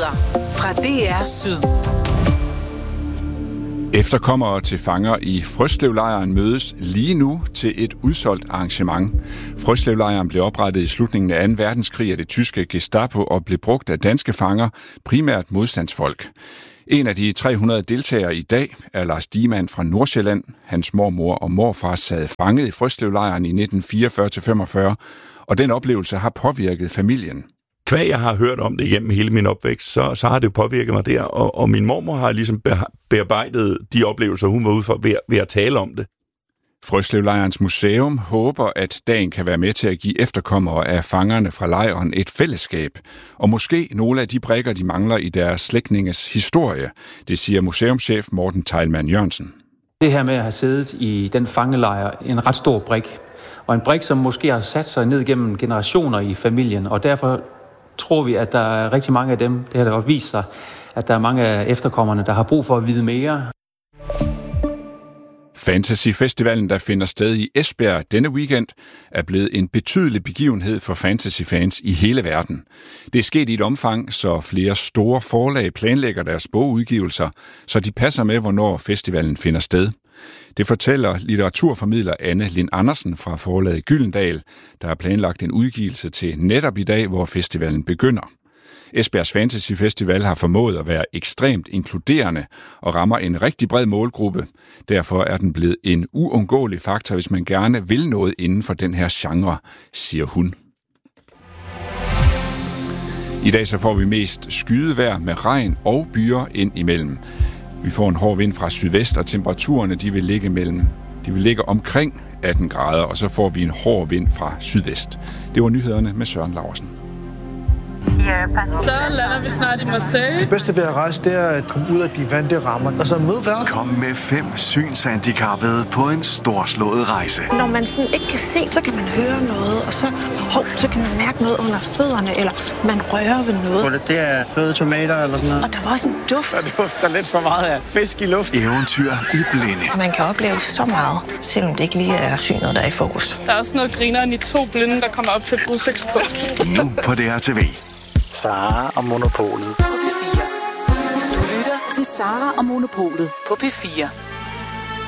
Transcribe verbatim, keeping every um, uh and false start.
Nyheder fra D R Syd. Efterkommere til fanger i Frøslevlejren mødes lige nu til et udsolgt arrangement. Frøslevlejren blev oprettet i slutningen af anden verdenskrig af det tyske Gestapo og blev brugt af danske fanger, primært modstandsfolk. En af de tre hundrede deltagere i dag er Lars Diemann fra Nordsjælland. Hans mormor og morfar sad fanget i Frøslevlejren i nitten fireogfyrre til femogfyrre, og den oplevelse har påvirket familien. Kvæg jeg har hørt om det igennem hele min opvækst, så, så har det jo påvirket mig der, og, og min mormor har ligesom bearbejdet de oplevelser, hun var ude for ved, ved at tale om det. Frøslevlejrens museum håber, at dagen kan være med til at give efterkommere af fangerne fra lejren et fællesskab, og måske nogle af de brikker, de mangler i deres slægtninges historie. Det siger museumschef Morten Teilmann Jørgensen. Det her med at have siddet i den fangelejr en ret stor brik, og en brik, som måske har sat sig ned gennem generationer i familien, og derfor tror vi, at der er rigtig mange af dem, det har da også vist sig, at der er mange af efterkommerne, der har brug for at vide mere. Fantasyfestivalen, der finder sted i Esbjerg denne weekend, er blevet en betydelig begivenhed for fantasyfans i hele verden. Det er sket i et omfang, så flere store forlag planlægger deres bogudgivelser, så de passer med, hvornår festivalen finder sted. Det fortæller litteraturformidler Anne Lind Andersen fra forlaget Gyldendal, der har planlagt en udgivelse til netop i dag, hvor festivalen begynder. Esbjergs Fantasy Festival har formået at være ekstremt inkluderende og rammer en rigtig bred målgruppe. Derfor er den blevet en uundgåelig faktor, hvis man gerne vil noget inden for den her genre, siger hun. I dag så får vi mest skydevejr med regn og byer ind imellem. Vi får en hård vind fra sydvest, og temperaturerne de vil ligge mellem. De vil ligge omkring atten grader, og så får vi en hård vind fra sydvest. Det var nyhederne med Søren Laursen. Så lander vi snart i Marseille. Det bedste ved at rejse, det er at komme ud af de vante rammer, og så møde verden. Kom med fem synshandicappede på en storslået rejse. Når man sådan ikke kan se, så kan man høre noget, og så, hov, så kan man mærke noget under fødderne, eller man rører ved noget. Det er fløde tomater eller sådan noget. Og der var også en duft. Der dufter lidt for meget af fisk i luft. Eventyr i blinde. Man kan opleve så meget, selvom det ikke lige er synet, der er i fokus. Der er også noget grineren i to blinde, der kommer op til et udsigtspunkt. Nu på D R T V. Sara og Monopolet. På P fire. Du lytter til Sara og Monopolet på P fire.